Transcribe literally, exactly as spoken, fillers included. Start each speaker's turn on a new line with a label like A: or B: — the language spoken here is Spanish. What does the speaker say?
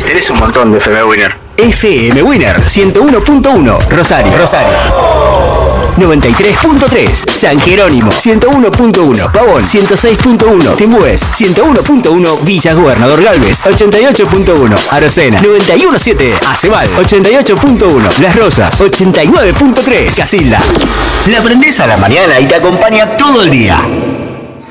A: Eres un montón de F M Winner.
B: F M Winner ciento uno punto uno, Rosario. Rosario. noventa y tres punto tres, San Jerónimo ciento uno punto uno, Pavón ciento seis punto uno, Timbúes ciento uno punto uno, Villa Gobernador Galvez ochenta y ocho punto uno, Arocena noventa y uno punto siete, Acebal ochenta y ocho punto uno, Las Rosas ochenta y nueve punto tres, Casilda. La prendés a la mañana y te acompaña todo el día.